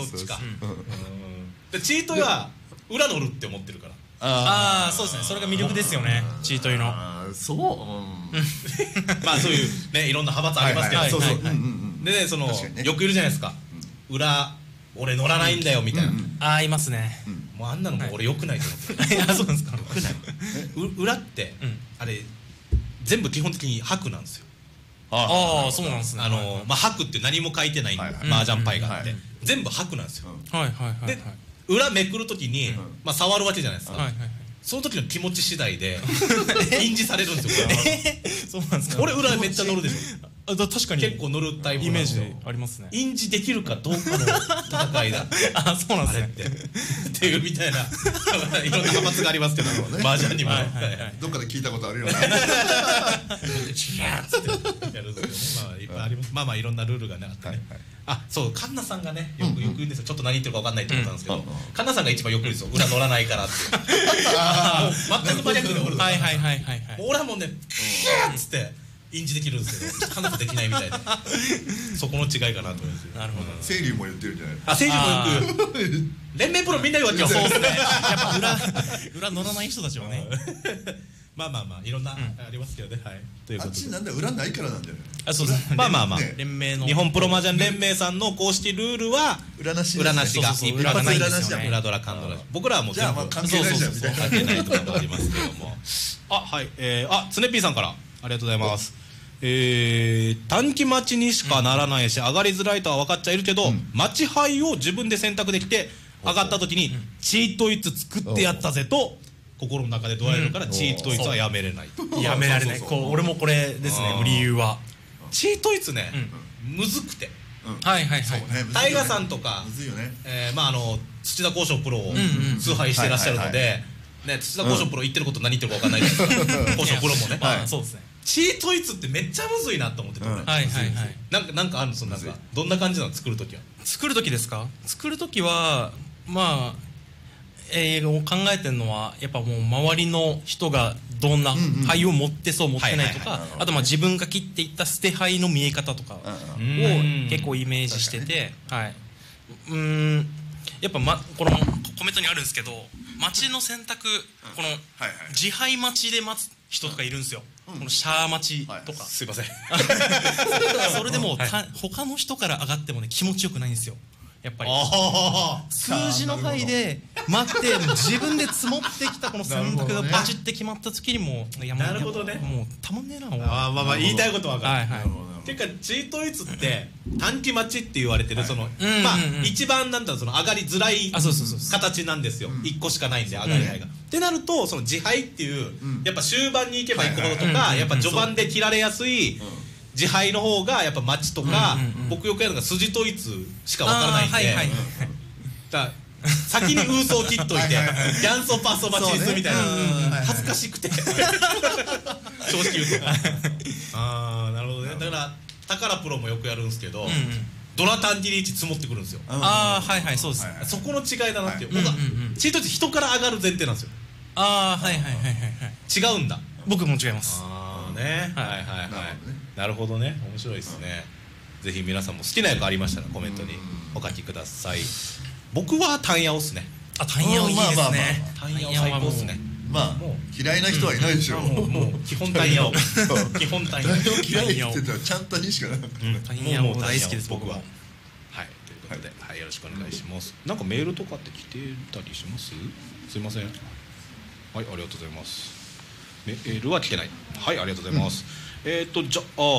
っちか。でチートイは裏乗るって思ってるから。 ああそうですね、それが魅力ですよね、チートイの。 そう、 まあそういうねいろんな派閥ありますけど、そうそうでね、そのよくいるじゃないですか、裏俺乗らないんだよみたいな。 ああいますね。 もうあんなのも俺良くないと思ってる。 あそうなんですか。 良くない。裏ってあれ全部基本的に白なんですよ。 ああそうなんですね。 まあ白って何も書いてない麻雀パイがあって全部白なんですよ。 はいはいはい。 で裏めくるときにまあ触るわけじゃないですか。その時の気持ち次第で印字されるんですよ。 そうなんですか。 俺裏めっちゃ乗るでしょ。 確かに結構乗るタイプイメージありますね。 印字できるかどうかの戦いだ。 あそうなんですね。 っていうみたいないろんな派閥がありますけど、麻雀にもどっかで聞いたことあるような。 チヤーッつってやるんですよね。まあいっぱいあります。まあまあいろんなルールがねあってね。あそうカンナさんがねよく言うんですよ。ちょっと何言ってるか分かんないってことなんですけど、カンナさんが一番よく言うんですよ。裏乗らないからって。全く真逆で俺。 はいはいはいはい。 俺はもうねキャーッつって印字できるんですけど、カンナさんできないみたいで。そこの違いかなと思います。なるほど。 清流も言ってるじゃない。 あ清流もよく言う。連盟プロみんな言うわけよ。 そうですね。やっぱ裏乗らない人たちはね。 まあまあまあいろんなありますけどね。はい。ということで。 あっちなんだ裏ないからなんじゃない。 あそうです。 まあまあまあ。 連盟の日本プロ麻雀連盟さんの公式ルールは裏なしが裏がないんですよね。 裏ドラカンドラ。僕らはもう全部関係ないじゃんみたいな。 関係ないところがありますけども。あはいつねぴーさんからありがとうございます。短期待ちにしかならないし上がりづらいとは分かっちゃいるけど、待ち牌を自分で選択できて上がった時にチートイツ作ってやったぜと心の中で捉えるからチートイツはやめれない。 やめられない。俺もこれですね、理由は。 チートイツねむずくて。 はいはいはい。 タイガさんとかまあ土田交渉プロを崇拝してらっしゃるので土田交渉プロ言ってること何言ってるか分かんないですけど、交渉プロもね。 そうですね。 チートイツってめっちゃむずいなと思ってて。はいはいはい。なんかあるの？なんかどんな感じなの？作るときは。 作るときですか？作るときはまあ考えてるのはやっぱもう周りの人がどんな牌を持ってそう持ってないとか、あとまあ自分が切っていった捨て牌の見え方とかを結構イメージしてて、はい。やっぱこのコメントにあるんですけど、待ちの選択、この自敗待ちで待つ人とかいるんですよ。このシャー待ちとか。 すいません。 それでも他の人から上がってもね気持ちよくないんですよ。やっぱり数字の牌で待って自分で積もってきたこの選択がバチって決まった時にもうなるほどね。 もうたまんねえな。 まあまあ言いたいことは分かる。っていうかチートイツって短期待ちって言われてるそのまあ一番なんだろうその上がりづらい形なんですよ。1個しかないんで上がり牌が。ってなるとその自敗っていうやっぱ終盤に行けば行くほどとかやっぱ序盤で切られやすい自敗の方がやっぱ待ちとか僕よくやるのが筋統一しかわからないんでだ先にウーソを切っといてギャンソパーソ待ちにするみたいな恥ずかしくて正直言うとなるほどね。だから宝プロもよくやるんですけどドラ短期リーチ積もってくるんですよ。 はいはいそうです。 そこの違いだなっていう。僕はチートイツ人から上がる前提なんですよ。 はいはいはいはい違うんだ。 僕も違います。 ねはいはいはい。なるほどね。面白いですね。ぜひ皆さんも好きな役ありましたらコメントにお書きください。僕はタンヤオっすね。 タンヤオいいですね。 タンヤオ最高っすね。 まあ嫌いな人はいないでしょ。 もう基本タンヤオ。基本タンヤオ。 嫌いって言ったらちゃんとにしかなかった。 タンヤオ大好きです僕は。 はいということではいよろしくお願いします。なんかメールとかって来てたりします？すいません。はいありがとうございます。メールは来てない。はいありがとうございます。じゃあ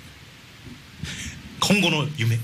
今後の夢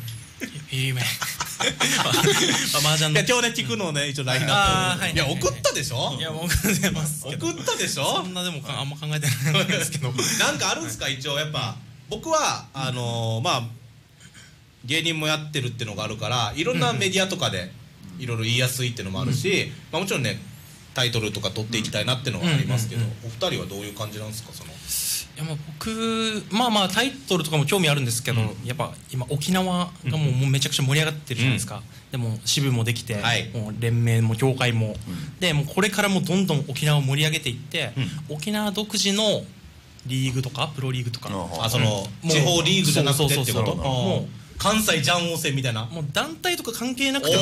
麻雀の今日ね聞くのをね一応 LINE アップいや送ったでしょ。 いや送ってますけど送ったでしょ。 そんなでもあんま考えてないんですけどなんかあるんですか一応やっぱ僕はまあ芸人もやってるっていうのがあるからいろんなメディアとかでいろいろ言いやすいっていうのもあるしもちろんねタイトルとか取っていきたいなっていうのはありますけどお二人はどういう感じなんですかその。 いや僕まあタイトルとかも興味あるんですけどやっぱ今沖縄がもうめちゃくちゃ盛り上がってるじゃないですか。でも支部もできてもう連盟も協会もでもうこれからもどんどん沖縄を盛り上げていって沖縄独自のリーグとかプロリーグとかその地方リーグじゃなくてってこと。 もう関西ジャン王戦みたいなもう団体とか関係なくて